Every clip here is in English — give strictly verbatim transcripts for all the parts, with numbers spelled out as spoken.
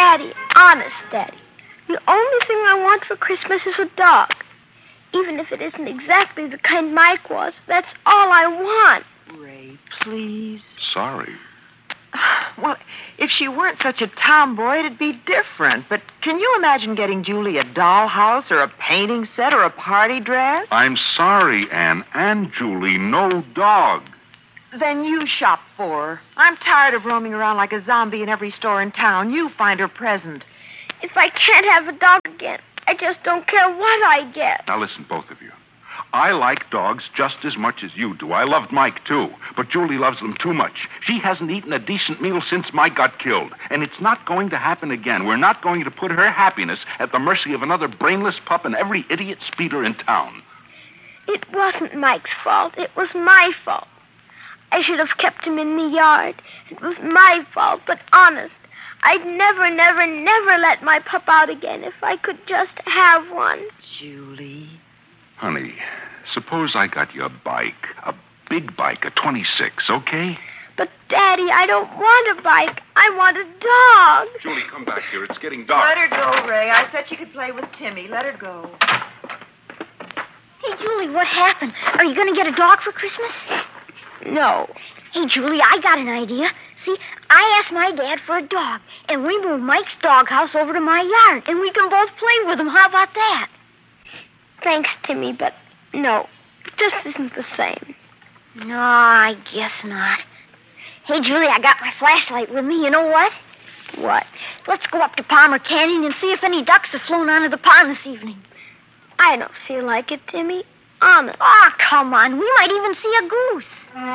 Daddy, honest, Daddy, the only thing I want for Christmas is a dog. Even if it isn't exactly the kind Mike was, that's all I want. Ray, please. Sorry. Well, if she weren't such a tomboy, it'd be different. But can you imagine getting Julie a dollhouse or a painting set or a party dress? I'm sorry, Anne. And Julie, no dog. Then you shop for her. I'm tired of roaming around like a zombie in every store in town. You find her present. If I can't have a dog again, I just don't care what I get. Now listen, both of you. I like dogs just as much as you do. I loved Mike, too. But Julie loves them too much. She hasn't eaten a decent meal since Mike got killed. And it's not going to happen again. We're not going to put her happiness at the mercy of another brainless pup and every idiot speeder in town. It wasn't Mike's fault. It was my fault. I should have kept him in the yard. It was my fault, but honest, I'd never, never, never let my pup out again if I could just have one. Julie. Honey, suppose I got you a bike, a big bike, a twenty-six, okay? But, Daddy, I don't want a bike. I want a dog. Julie, come back here. It's getting dark. Let her go, Ray. I said she could play with Timmy. Let her go. Hey, Julie, what happened? Are you going to get a dog for Christmas? No. Hey, Julie, I got an idea. See, I asked my dad for a dog, and we moved Mike's doghouse over to my yard, and we can both play with him. How about that? Thanks, Timmy, but no. It just isn't the same. No, I guess not. Hey, Julie, I got my flashlight with me. You know what? What? Let's go up to Palmer Canyon and see if any ducks have flown onto the pond this evening. I don't feel like it, Timmy. Honest. Oh, come on. We might even see a goose.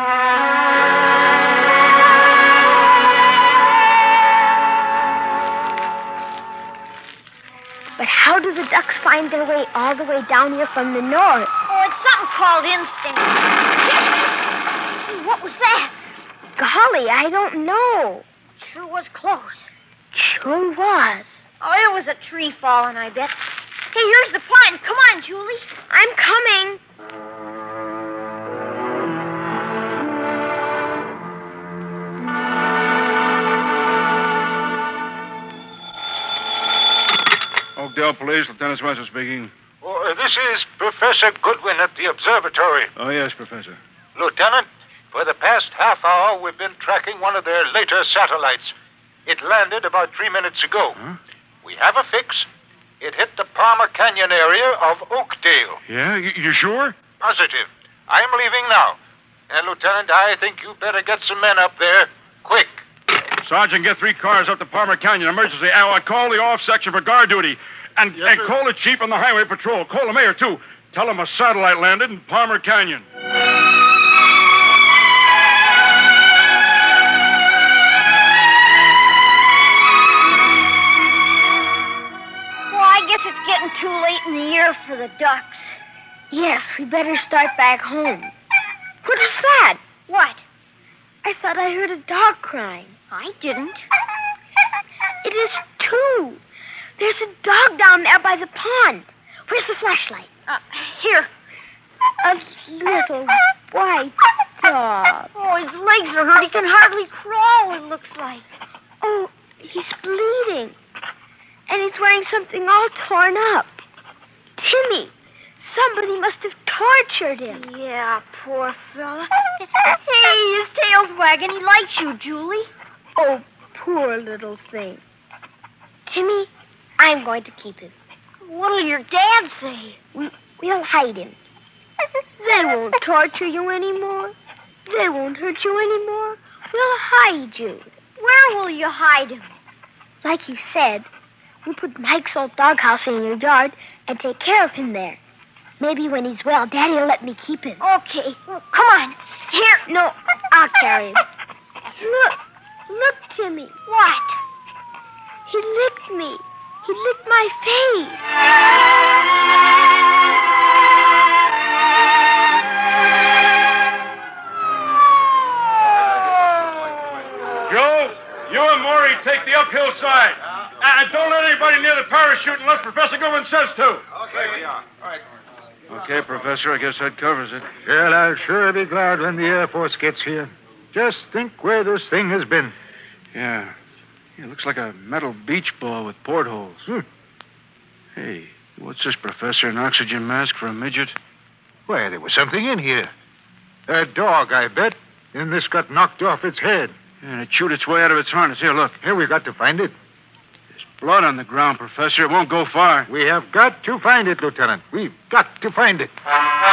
But how do the ducks find their way all the way down here from the north? Oh, it's something called instinct. Hey, what was that? Golly, I don't know. Sure was close. Sure was. Oh, it was a tree falling, I bet. Hey, here's the pond. Come on, Julie. I'm coming. Oakdale Police, Lieutenant Spencer speaking. Oh, uh, this is Professor Goodwin at the observatory. Oh, yes, Professor. Lieutenant, for the past half hour, we've been tracking one of their later satellites. It landed about three minutes ago. Huh? We have a fix. It hit the Palmer Canyon area of Oakdale. Yeah? You, you sure? Positive. I'm leaving now. And, Lieutenant, I think you better get some men up there. Quick. Sergeant, get three cars up to Palmer Canyon. Emergency. I call the off section for guard duty. And, Yes, and sir. call the chief on the highway patrol. Call the mayor, too. Tell him a satellite landed in Palmer Canyon. Well, I guess it's getting too late in the year for the ducks. Yes, we better start back home. What was that? What? I thought I heard a dog crying. I didn't. It is two. There's a dog down there by the pond. Where's the flashlight? Uh, here. A little white dog. Oh, his legs are hurt. He can hardly crawl, it looks like. Oh, he's bleeding. And he's wearing something all torn up. Timmy, somebody must have tortured him. Yeah, poor fella. Hey, his tail's wagging. He likes you, Julie. Oh, poor little thing. Timmy, I'm going to keep him. What'll your dad say? We, we'll hide him. They won't torture you anymore. They won't hurt you anymore. We'll hide you. Where will you hide him? Like you said, we'll put Mike's old doghouse in your yard and take care of him there. Maybe when he's well, Daddy will let me keep him. Okay. Well, come on. Here. No, I'll carry him. Look, look, Timmy. What? He licked me. He licked my face. Joe, you and Maury take the uphill side. And don't let anybody near the parachute unless Professor Goodwin says to. Okay, we are. All right. Okay, Professor, I guess that covers it. Well, I'll sure be glad when the Air Force gets here. Just think where this thing has been. Yeah. Yeah, it looks like a metal beach ball with portholes. Hmm. Hey, what's this, Professor? An oxygen mask for a midget? Why, there was something in here. A dog, I bet. And this got knocked off its head. And it chewed its way out of its harness. Here, look. Here, we got to find it. There's blood on the ground, Professor. It won't go far. We have got to find it, Lieutenant. We've got to find it.